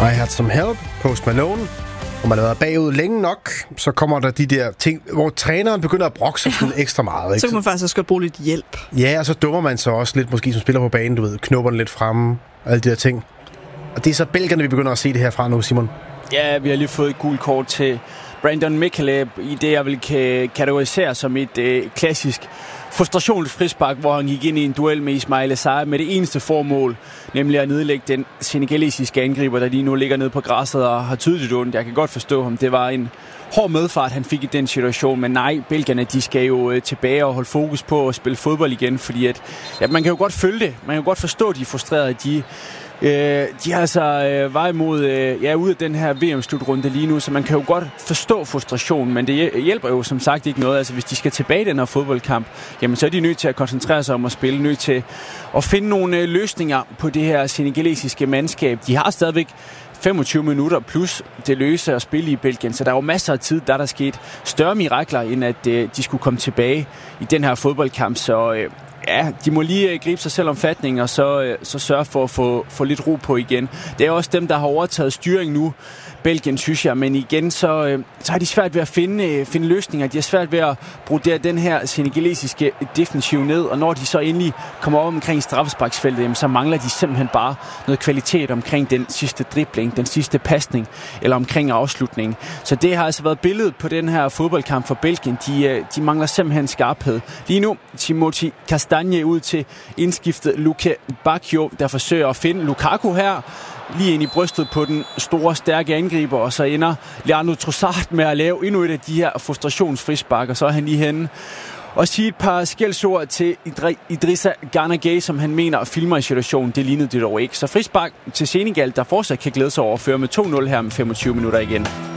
I Had Some Help, Post Malone. Når man har været bagud længe nok, så kommer der de der ting, hvor træneren begynder at brokke sig ekstra meget. Ikke? Så kan man faktisk også godt bruge lidt hjælp. Ja, og så dummer man sig også lidt, måske som spiller på banen, du ved, knupperne lidt fremme, og alle de der ting. Og det er så belgerne, vi begynder at se det her fra nu, Simon. Ja, vi har lige fået et gult kort til Brandon Mikkeleb i det, jeg vil kategorisere som et klassisk frustrationsfrispark, hvor han gik ind i en duel med Ismail Assar med det eneste formål, nemlig at nedlægge den senegalesiske angriber, der lige nu ligger nede på græsset og har tydeligt ondt. Jeg kan godt forstå ham. Det var en hård medfart, han fik i den situation, men nej, belgierne, de skal jo tilbage og holde fokus på at spille fodbold igen, fordi at, ja, man kan jo godt følge det. Man kan jo godt forstå, at de er frustrerede. De har altså vej imod ud af den her VM-slutrunde lige nu, så man kan jo godt forstå frustrationen, men det hjælper jo som sagt ikke noget. Altså hvis de skal tilbage i den her fodboldkamp, jamen så er de nødt til at koncentrere sig om at spille, nødt til at finde nogle løsninger på det her senegalesiske mandskab. De har stadigvæk 25 minutter plus det løse at spille i Belgien, så der er jo masser af tid, der er sket større mirakler, end at de skulle komme tilbage i den her fodboldkamp, så ja, de må lige gribe sig selv om fatning og så sørge for at få lidt ro på igen. Det er også dem, der har overtaget styring nu, Belgien, synes jeg, men igen så har de svært ved at finde løsninger. De har svært ved at brodere den her senegalesiske defensiv ned, og når de så endelig kommer over omkring straffesparksfeltet, så mangler de simpelthen bare noget kvalitet omkring den sidste dribling, den sidste pasning eller omkring afslutningen. Så det har altså været billedet på den her fodboldkamp for Belgien. De mangler simpelthen skarphed. Lige nu, Timothy Castagne ud til indskiftet Luke Bacchio, der forsøger at finde Lukaku her, lige ind i brystet på den store, stærke angriber, og så ender Leandro Trossard med at lave endnu et af de her frustrationsfrispark, og så er han lige henne og sige et par skældsord til Idrissa Gana Gueye, som han mener filmer i situationen. Det lignede det dog ikke. Så frispark til Senegal, der fortsat kan glæde sig over at føre med 2-0 her med 25 minutter igen.